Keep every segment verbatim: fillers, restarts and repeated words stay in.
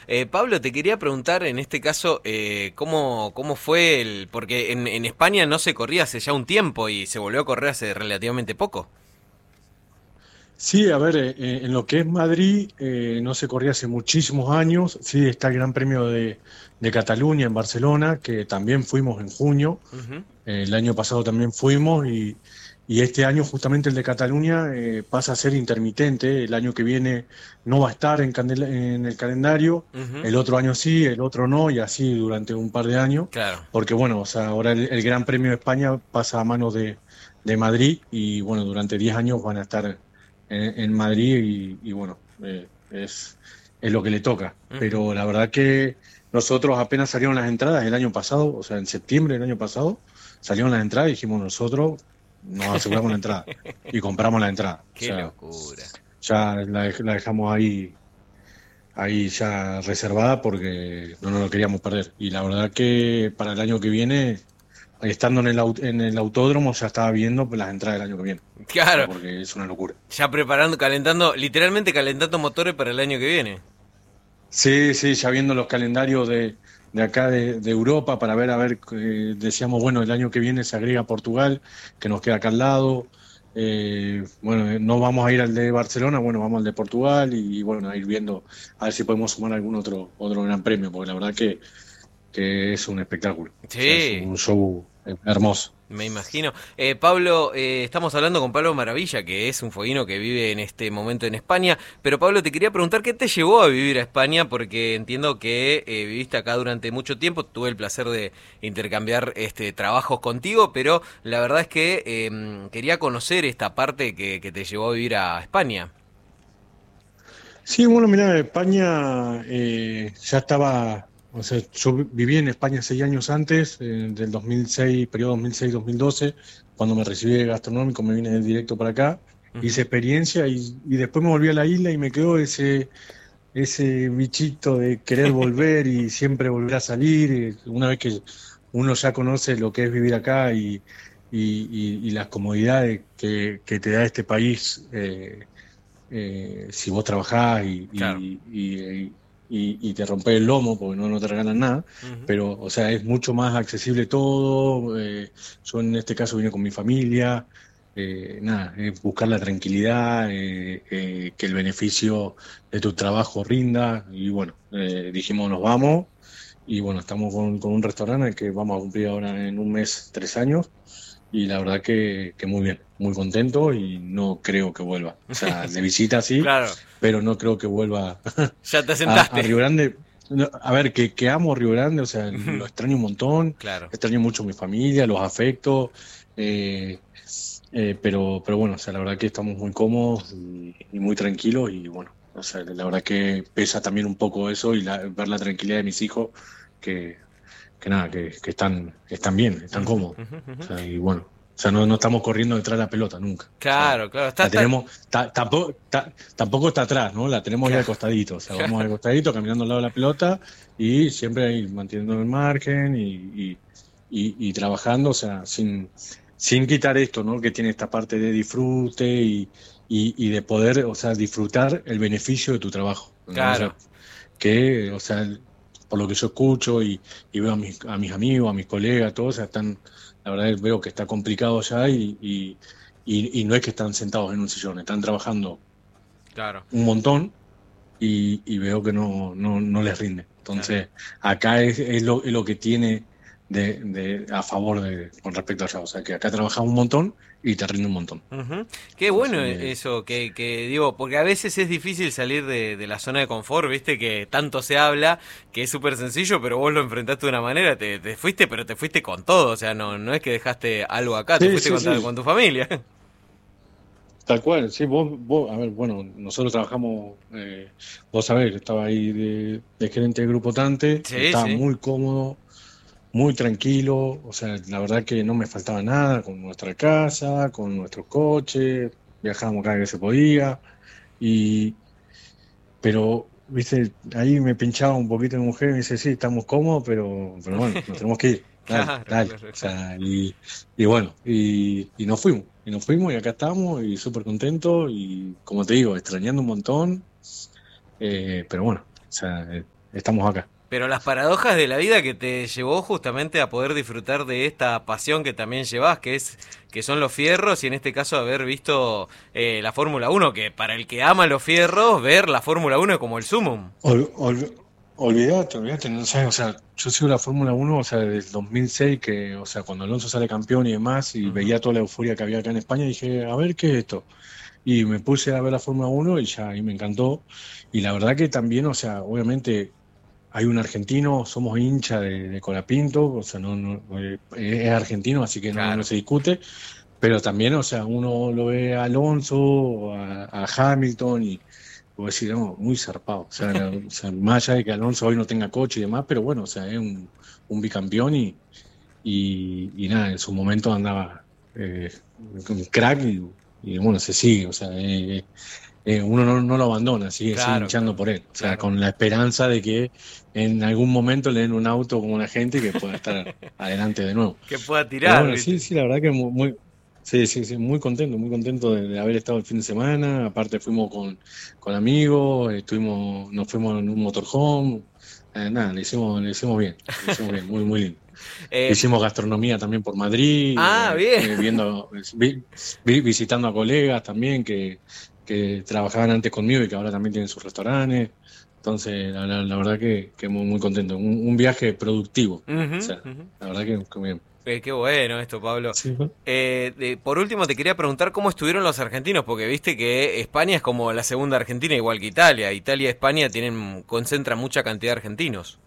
Eh, Pablo, te quería preguntar en este caso, eh, ¿cómo, cómo fue el...? Porque en, en España no se corría hace ya un tiempo y se volvió a correr hace relativamente poco. Sí, a ver, eh, eh, en lo que es Madrid eh, no se corría hace muchísimos años. Sí, está el Gran Premio de, de Cataluña en Barcelona, que también fuimos en junio. Ujú. Eh, el año pasado también fuimos y, y este año justamente el de Cataluña eh, pasa a ser intermitente. El año que viene no va a estar en, candela- en el calendario, Ujú. el otro año sí, el otro no, y así durante un par de años. Claro. Porque bueno, o sea, ahora el, el Gran Premio de España pasa a manos de, de Madrid y bueno, durante diez años van a estar en, en Madrid y, y bueno, eh, es, es lo que le toca. Ujú. Pero la verdad que nosotros apenas salieron las entradas el año pasado, o sea, en septiembre del año pasado, salieron las entradas y dijimos nosotros nos aseguramos la entrada y compramos la entrada. O Qué sea, locura. ya la, dej- la dejamos ahí, ahí ya reservada porque no nos lo queríamos perder. Y la verdad que para el año que viene, estando en el, au- en el autódromo, ya estaba viendo pues, las entradas del año que viene. O sea, Claro, porque es una locura. ya preparando, calentando, literalmente calentando motores para el año que viene. Sí, sí, ya viendo los calendarios de, de acá de, de Europa para ver, a ver, eh, decíamos, bueno, el año que viene se agrega Portugal, que nos queda acá al lado. Eh, bueno, eh, no vamos a ir al de Barcelona, bueno, vamos al de Portugal y, bueno, a ir viendo a ver si podemos sumar algún otro, otro gran premio, porque la verdad que, que es un espectáculo. O sea, es Sí. un show eh, hermoso. Me imagino. Eh, Pablo, eh, estamos hablando con Pablo Maravilla, que es un fueguino que vive en este momento en España. Pero Pablo, te quería preguntar qué te llevó a vivir a España, porque entiendo que eh, viviste acá durante mucho tiempo. Tuve el placer de intercambiar este, trabajos contigo, pero la verdad es que eh, quería conocer esta parte que, que te llevó a vivir a España. Sí, bueno, mira, España eh, ya estaba, o sea, yo vi- viví en España seis años antes, eh, del dos mil seis, periodo dos mil seis-dos mil doce, cuando me recibí de gastronómico me vine directo para acá, hice Ujú. experiencia y, y después me volví a la isla y me quedó ese, ese bichito de querer volver y siempre volver a salir, eh, una vez que uno ya conoce lo que es vivir acá y, y, y- y las comodidades que, que te da este país. eh, eh, si vos trabajás y, Claro. y, y, y- y te rompés el lomo porque no, no te regalan nada, Ujú. pero o sea, es mucho más accesible todo. Eh, yo en este caso vine con mi familia, eh, nada, es buscar la tranquilidad, eh, eh, que el beneficio de tu trabajo rinda y bueno, eh, dijimos nos vamos. Y bueno, estamos con, con un restaurante en el que vamos a cumplir ahora en un mes tres años y la verdad que, que muy bien, muy contento y no creo que vuelva. O sea, de visita sí, Claro, pero no creo que vuelva ya te a, a asentaste. Río Grande. No, a ver, que, que amo Río Grande, o sea, lo extraño un montón, Claro. extraño mucho a mi familia, los afectos, eh, eh, pero, pero bueno, o sea, la verdad que estamos muy cómodos y, y muy tranquilos y bueno, o sea, la verdad que pesa también un poco eso y la- ver la tranquilidad de mis hijos que que nada, que, que están, están bien, están Ujú, cómodos. ujú, O ujú. sea, y bueno, o sea, no, no estamos corriendo detrás de la pelota nunca. O sea, Claro, claro. Está, la está... tenemos, ta- tampoco, ta- tampoco está atrás, ¿no? La tenemos ahí al Claro. costadito. O sea, vamos al costadito, caminando al lado de la pelota y siempre ahí manteniendo el margen y, y, y- y trabajando, o sea, sin, sin quitar esto, ¿no? Que tiene esta parte de disfrute y, y, y de poder, o sea, disfrutar el beneficio de tu trabajo, ¿no? O sea, Claro. que, o sea, por lo que yo escucho y, y veo a mis, a mis amigos, a mis colegas, todos ya están, la verdad veo que está complicado ya y, y, y, y no es que están sentados en un sillón, están trabajando Claro. un montón y, y veo que no, no, no les rinde. Claro. Entonces, acá es, es lo, es lo que tiene de, de, a favor de, con respecto a allá. O sea, que acá trabajas un montón y te rinde un montón. Ujú. Qué bueno Entonces, eso, que, que digo, porque a veces es difícil salir de, de la zona de confort, viste, que tanto se habla, que es súper sencillo, pero vos lo enfrentaste de una manera, te, te fuiste, pero te fuiste con todo, o sea, no, no es que dejaste algo acá, te sí, fuiste sí, con, ta- sí. con tu familia. Tal cual, sí, vos, vos, a ver, bueno, nosotros trabajamos, eh, vos sabés, que estaba ahí de, de gerente de Grupo Tante, Sí, estaba sí. muy cómodo, muy tranquilo, o sea, la verdad que no me faltaba nada con nuestra casa, con nuestros coches, viajábamos cada vez que se podía, y, pero, viste, ahí me pinchaba un poquito mi mujer y me dice, sí, estamos cómodos, pero, pero bueno, nos tenemos que ir, dale, Claro, dale, claro, o claro. sea, y, y bueno, y, y nos fuimos, y nos fuimos y acá estamos y súper contentos y como te digo, extrañando un montón, eh, pero bueno, o sea, eh, estamos acá. Pero las paradojas de la vida que te llevó justamente a poder disfrutar de esta pasión que también llevas, que es que son los fierros, y en este caso haber visto eh, la Fórmula uno, que para el que ama los fierros, ver la Fórmula uno es como el sumum. Ol- ol- olvídate, olvídate, no sé, o sea, yo sigo la Fórmula Uno, o sea, desde el dos mil seis, que, o sea, cuando Alonso sale campeón y demás, y Ujú. veía toda la euforia que había acá en España, dije, a ver, ¿qué es esto? Y me puse a ver la Fórmula Uno y ya, y me encantó. Y la verdad que también, o sea, obviamente hay un argentino, somos hincha de, de Colapinto, o sea, no, no, eh, es argentino, así que no, no Claro. se discute, pero también, o sea, uno lo ve a Alonso, a, a Hamilton y puedo decir, no, muy zarpado. O sea, la- o sea, más allá de que Alonso hoy no tenga coche y demás, pero bueno, o sea, es un, un bicampeón y, y, y nada, en su momento andaba eh, un crack y, y bueno, se sigue, o sea, eh, eh, uno no, no lo abandona, sigue, sigue Claro, hinchando claro, por él, o sea, claro. con la esperanza de que en algún momento le den un auto como una gente y que pueda estar adelante de nuevo. Que pueda Pero tirar, bueno, sí, ¿viste? sí, la verdad que muy, muy- sí, sí, sí, muy contento, muy contento de, de haber estado el fin de semana. Aparte fuimos con, con amigos, estuvimos, nos fuimos en un motorhome, eh, nada, le hicimos, le hicimos bien, le hicimos bien, muy, muy lindo. Eh, Hicimos gastronomía también por Madrid, ah, eh, bien. eh, viendo, vi- vi- visitando a colegas también que, que trabajaban antes conmigo y que ahora también tienen sus restaurantes. Entonces, la, la- la verdad que, que muy, muy contento. Un, un viaje productivo. O Ujú, sea, ujú. la verdad que, que bien. Eh, qué bueno esto, Pablo. Sí, bueno. Eh, de- por último, te quería preguntar cómo estuvieron los argentinos, porque viste que España es como la segunda Argentina, igual que Italia. Italia y España tienen, concentran mucha cantidad de argentinos.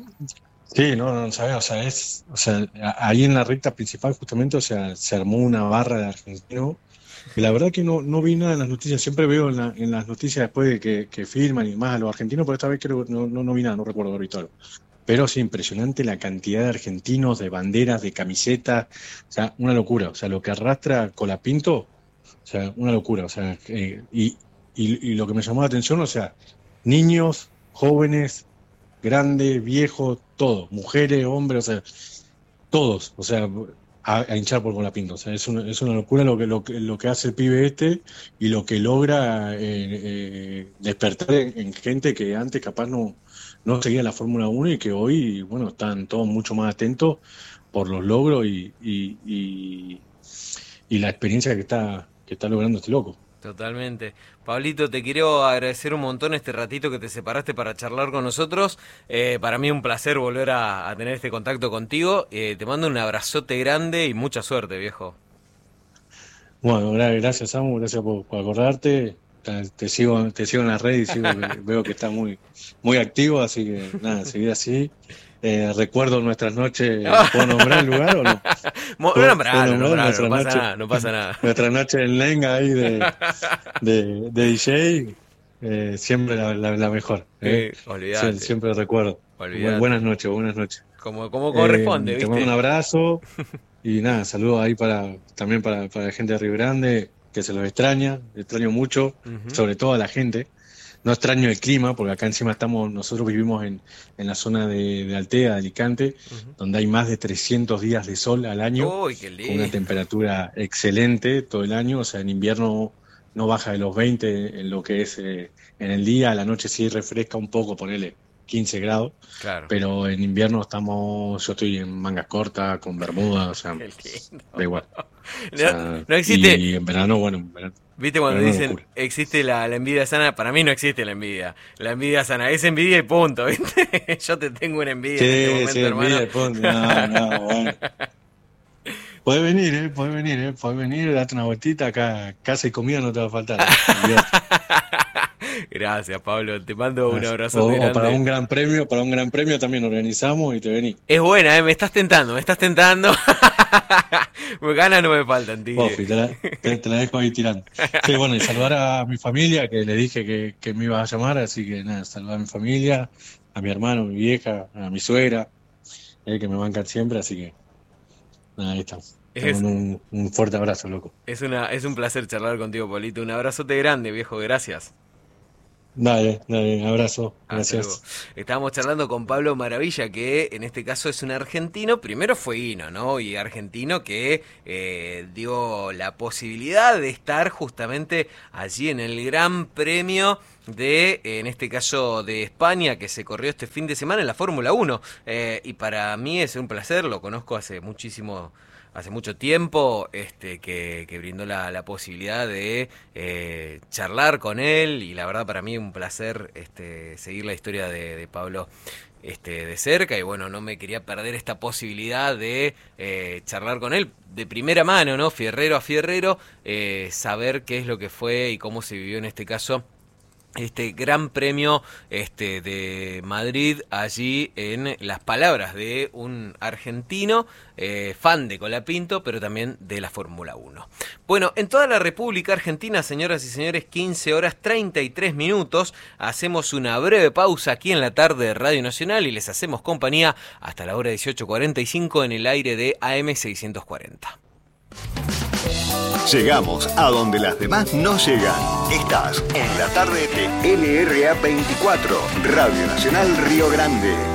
Sí, no, no, sabes, o sea, es, o sea, a- ahí en la recta principal justamente, o sea, se armó una barra de argentinos, y la verdad que no, no vi nada en las noticias, siempre veo en, la- en las noticias después de que, que firman y más a los argentinos, pero esta vez creo que no, no, no vi nada, no recuerdo haber visto algo. Pero sí, impresionante la cantidad de argentinos, de banderas, de camisetas, o sea, una locura, o sea, lo que arrastra Colapinto, o sea, una locura, o sea, eh, y, y, y lo que me llamó la atención, o sea, niños, jóvenes, grandes, viejos, todos, mujeres, hombres, o sea, todos, o sea, a, a hinchar por Colapinto. O sea, es una, es una locura lo que, lo que, lo que hace el pibe este y lo que logra eh, eh, despertar en, en gente que antes capaz no, no seguía la Fórmula Uno y que hoy, bueno, están todos mucho más atentos por los logros y, y, y, y la experiencia que está, que está logrando este loco. Totalmente. Pablito, te quiero agradecer un montón este ratito que te separaste para charlar con nosotros. Eh, para mí un placer volver a, a tener este contacto contigo. Eh, te mando un abrazote grande y mucha suerte, viejo. Bueno, gra- gracias, Samu, gracias por, por acordarte. Te, te sigo, te sigo en las redes y sigo que veo que estás muy, muy activo, así que nada, seguir así. Eh, recuerdo nuestras noches, ¿puedo nombrar el lugar o no? Mo- ¿Puedo, puedo Nombralo, nombrar nombralo, no nuestra pasa noche, nada, no pasa nada. nuestra noche en Lenga ahí de, de, de D J? Eh, siempre la, la, la mejor, ¿eh? Eh, Sie- olvídate, siempre recuerdo. Bu- olvídate. buenas noches, buenas noches. Como, como Eh, corresponde, te mando un ¿viste? abrazo. Y nada, saludos ahí para también para, para la gente de Río Grande, que se los extraña, extraño mucho, Ujú, sobre todo a la gente. No extraño el clima, porque acá encima estamos, nosotros vivimos en, en la zona de, de Altea, de Alicante, ujú. donde hay más de trescientos días de sol al año, Uy, qué con una lindo. temperatura excelente todo el año, o sea, en invierno no baja de los veinte en lo que es eh, en el día, a la noche sí refresca un poco, ponele quince grados, Claro, pero en invierno estamos, yo estoy en mangas cortas, con bermuda, o sea, qué lindo. da igual. O No, sea, no existe, y en verano, bueno, en verano, viste cuando verano es dicen locura. existe la, la envidia sana, para mí no existe la envidia. La envidia sana es envidia y punto, ¿viste? Yo te tengo una envidia en este Sí, sí, momento, hermano. envidia, pues, no, no, bueno. Puedes venir, ¿eh? Puedes venir, ¿eh? Puedes venir, date una vueltita, acá, casa y comida no te va a faltar, ¿eh? Olvídate. Gracias, Pablo. Te mando un Gracias. abrazote O, o para grande. un gran premio, para un gran premio también organizamos y te venís. Es buena, ¿eh? Me estás tentando, me estás tentando. Ganas no me faltan, tigre. Pofi, te la, te, te la dejo ahí tirando. Sí, bueno, y saludar a mi familia, que le dije que, que me ibas a llamar, así que nada, saludar a mi familia, a mi hermano, a mi vieja, a mi suegra, eh, que me bancan siempre, así que nada, ahí estamos. Te Es, mando un, un fuerte abrazo, loco. es, una, es un placer charlar contigo, Pablito. Un abrazote grande, viejo. Gracias. Dale, dale, abrazo, Hasta luego. gracias. Estábamos charlando con Pablo Maravilla, que en este caso es un argentino, primero fueguino, ¿no? Y argentino que eh, dio la posibilidad de estar justamente allí en el Gran Premio de, en este caso, de España, que se corrió este fin de semana en la Fórmula uno. Eh, y para mí es un placer, lo conozco hace muchísimo hace mucho tiempo, este, que, que brindó la, la posibilidad de eh, charlar con él, y la verdad para mí un placer este, seguir la historia de, de Pablo este, de cerca, y bueno, no me quería perder esta posibilidad de eh, charlar con él de primera mano, ¿no? Fierrero a fierrero, eh, saber qué es lo que fue y cómo se vivió en este caso este gran premio este de Madrid, allí en las palabras de un argentino eh, fan de Colapinto, pero también de la Fórmula uno. Bueno, en toda la República Argentina, señoras y señores, quince horas treinta y tres minutos, hacemos una breve pausa aquí en la tarde de Radio Nacional y les hacemos compañía hasta la hora dieciocho cuarenta y cinco en el aire de A M seiscientos cuarenta. Llegamos a donde las demás no llegan. Estás en la tarde de L R A veinticuatro, Radio Nacional Río Grande.